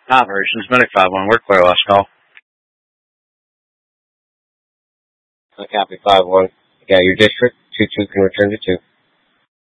Operations, Medic 5-1, we're clear last call. Copy 5-1. Yeah, your district, 2-2 can return to 2.